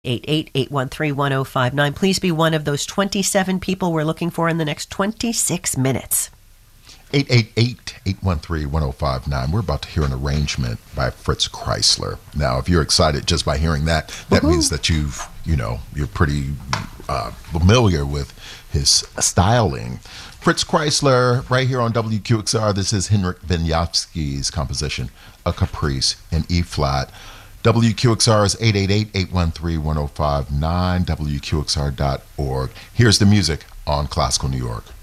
888-813-1059. Please be one of those 27 people we're looking for in the next 26 minutes. 888-813-1059. We're about to hear an arrangement by Fritz Kreisler. Now, if you're excited just by hearing that, that means that you're pretty familiar with his styling. Fritz Kreisler, right here on WQXR. This is Henrik Wieniawski's composition, A Caprice in E-flat. WQXR is 888-813-1059, WQXR.org. Here's the music on Classical New York.